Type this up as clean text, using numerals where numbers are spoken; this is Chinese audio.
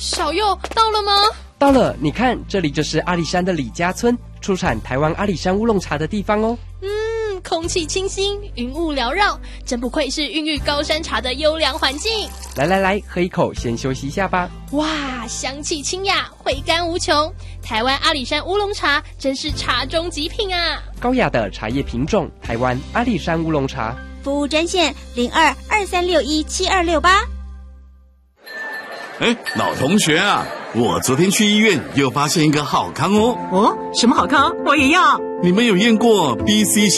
小佑到了吗？ 到了，你看，这里就是阿里山的李家村，出产台湾阿里山乌龙茶的地方哦。 空气清新，云雾缭绕，真不愧是孕育高山茶的优良环境。 来，喝一口，先休息一下吧。 哇，香气清雅，回甘无穷。台湾阿里山乌龙茶真是茶中极品啊！ 高雅的茶叶品种，台湾阿里山乌龙茶。 服务专线0223617268。 老同学啊，我昨天去医院又发现一个好康哦。 什么好康？我也要。 你们有验过 BC